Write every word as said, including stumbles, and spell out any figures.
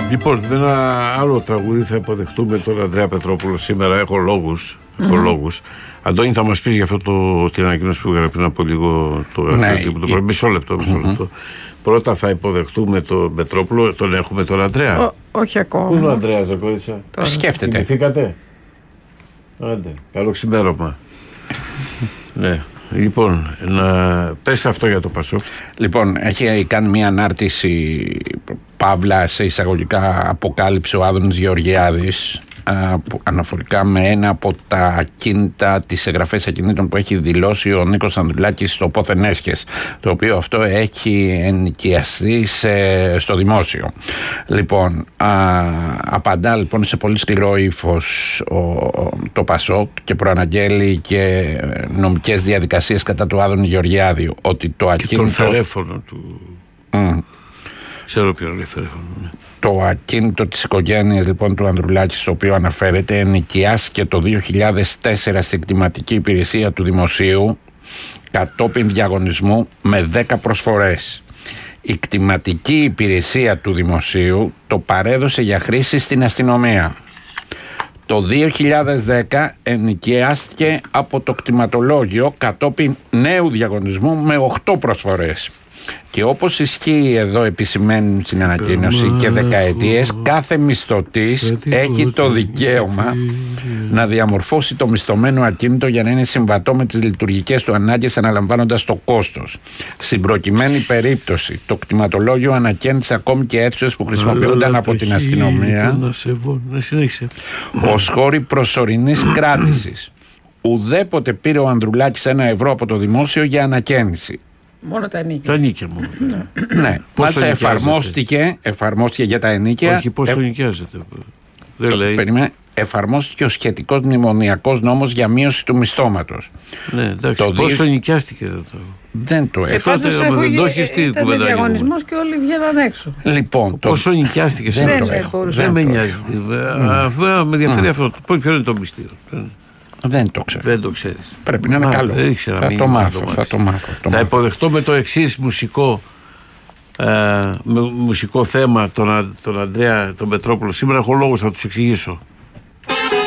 Λοιπόν, με ένα άλλο τραγούδι θα υποδεχτούμε τον Ανδρέα Πετρόπουλο σήμερα. Έχω λόγους. Έχω mm-hmm. λόγους. Αντώνη, θα μας πεις για αυτό το, την ανακοίνωση που έγραψε πριν από λίγο το γραφείο του. Ναι, μισό λεπτό, μισό mm-hmm. λεπτό. Πρώτα θα υποδεχτούμε τον Πετρόπουλο, τον έχουμε τον Ανδρέα. Ο, όχι ακόμα. Πού είναι ο Ανδρέας, δεν κόριτσα? Το σκέφτεται. Κοιμηθήκατε? Άντε, καλό ξημέρωμα. Ναι. Λοιπόν, να πες αυτό για το Πασόκ. Λοιπόν, έχει κάνει μια ανάρτηση, παύλα σε εισαγωγικά αποκάλυψε ο Άδωνης Γεωργιάδης, αναφορικά με ένα από τα ακίνητα, τις εγγραφές ακινήτων που έχει δηλώσει ο Νίκος Ανδρουλάκης στο πόθεν έσχες, το οποίο αυτό έχει ενοικιαστεί σε, στο δημόσιο. Λοιπόν, α, απαντά λοιπόν σε πολύ σκληρό ύφος ο, το Πασόκ και προαναγγέλει και νομικές διαδικασίες κατά του Άδωνη Γεωργιάδη, ότι το ακίνητο... Και τον φερέφωνο του... Mm. Ξέρω ποιον είναι φερέφωνο, ναι. Το ακίνητο της οικογένειας λοιπόν του Ανδρουλάκη, στο οποίο αναφέρεται, ενοικιάστηκε το δύο χιλιάδες τέσσερα στην κτηματική υπηρεσία του Δημοσίου κατόπιν διαγωνισμού με δέκα προσφορές. Η κτηματική υπηρεσία του Δημοσίου το παρέδωσε για χρήση στην αστυνομία. Το δύο χιλιάδες δέκα ενοικιάστηκε από το κτηματολόγιο κατόπιν νέου διαγωνισμού με οκτώ προσφορές. Και όπως ισχύει εδώ, επισημαίνει στην ανακοίνωση και δεκαετίες, κάθε μισθωτής έχει το δικαίωμα να διαμορφώσει το μισθωμένο ακίνητο για να είναι συμβατό με τις λειτουργικές του ανάγκες, αναλαμβάνοντας το κόστος. Στην προκειμένη περίπτωση, το κτηματολόγιο ανακαίνισε ακόμη και αίθουσες που χρησιμοποιούνταν από την αστυνομία ως χώροι προσωρινής κράτησης. Ουδέποτε πήρε ο Ανδρουλάκης ένα ευρώ από το δημόσιο για ανακαίνιση. Μόνο τα ενίκια. Τα ενίκια μόνο. Ναι, μάλιστα εφαρμόστηκε, εφαρμόστηκε για τα ενίκια. Όχι, πώς ε... ενοικιάζεται. Δεν λέει. Περίμενε, εφαρμόστηκε ο σχετικός μνημονιακός νόμος για μείωση του μισθώματος. Ναι, εντάξει. Το πόσο δύο... ενοικιάστηκε το. Δεν το έχω. Ε, δεν το έχει στείλει κουβέντα. Ήταν διαγωνισμός και όλοι βγαίναν έξω. Λοιπόν, το... πόσο ενοικιάστηκε σε δεν, αυτό. Δεν με νοιάζει. Με ενδιαφέρει αυτό. Ποιο είναι το μυστήριο? Δεν το ξέρω. Δεν το ξέρεις. Πρέπει να είναι καλό. Θα το μάθω. Θα το μάθω. Θα υποδεχτώ με το εξής μουσικό, ε, μουσικό θέμα τον, τον Ανδρέα τον Πετρόπουλο. Σήμερα έχω λόγους να τους εξηγήσω.